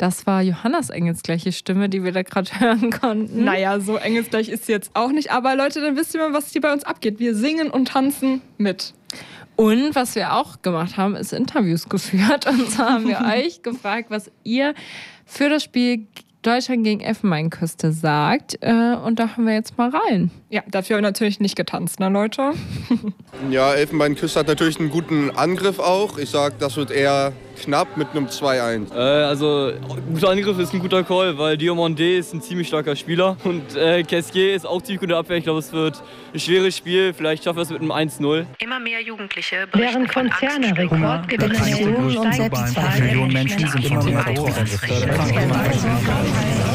Das war Johannas engelsgleiche Stimme, die wir da gerade hören konnten. Naja, so engelsgleich ist sie jetzt auch nicht. Aber Leute, dann wisst ihr mal, was hier bei uns abgeht. Wir singen und tanzen mit. Und was wir auch gemacht haben, ist Interviews geführt. Und zwar haben wir euch gefragt, was ihr für das Spiel Deutschland gegen Elfenbeinküste sagt. Und da haben wir jetzt mal rein. Ja, dafür haben wir natürlich nicht getanzt, ne Leute? Ja, Elfenbeinküste hat natürlich einen guten Angriff auch. Ich sag, das wird eher knapp mit einem 2-1. Also, guter Angriff ist ein guter Call, weil Diomandé ist ein ziemlich starker Spieler. Und Kesquier ist auch ziemlich gut in der Abwehr. Ich glaube, es wird ein schweres Spiel. Vielleicht schaffen wir es mit einem 1-0. Immer mehr Jugendliche während Konzerne Rekordgewinnungen und Millionen Menschen sind von Klimatorren gefördert.